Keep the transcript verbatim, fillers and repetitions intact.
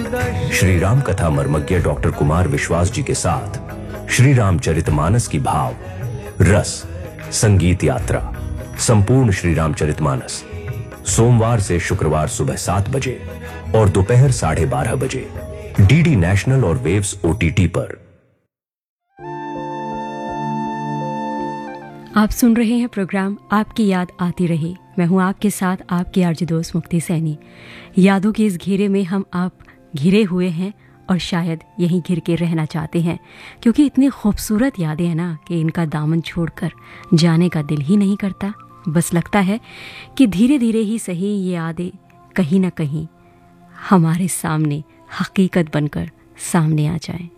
श्री राम कथा मर्मज्ञ डॉक्टर कुमार विश्वास जी के साथ श्री रामचरितमानस की भाव रस संगीत यात्रा संपूर्ण श्री रामचरितमानस सोमवार से शुक्रवार सुबह सात बजे और दोपहर साढ़े बारह बजे डीडी नेशनल और वेव्स ओटीटी पर। आप सुन रहे हैं प्रोग्राम आपकी याद आती रही। मैं हूं आपके साथ आपकी आरजे दोस्त मुक्ति सैनी। यादों के इस घेरे में हम आप घिरे हुए हैं और शायद यहीं घिर के रहना चाहते हैं, क्योंकि इतनी खूबसूरत यादें हैं ना कि इनका दामन छोड़कर जाने का दिल ही नहीं करता। बस लगता है कि धीरे धीरे ही सही ये यादें कहीं ना कहीं हमारे सामने हकीकत बनकर सामने आ जाएं।